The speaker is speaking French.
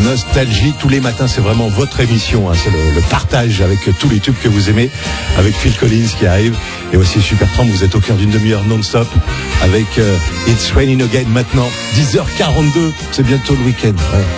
Nostalgie tous les matins, c'est vraiment votre émission, hein. C'est le partage avec tous les tubes que vous aimez, avec Phil Collins qui arrive, et aussi Supertramp. Vous êtes au cœur d'une demi-heure non-stop avec It's Raining Again maintenant, 10h42, c'est bientôt le week-end. Ouais.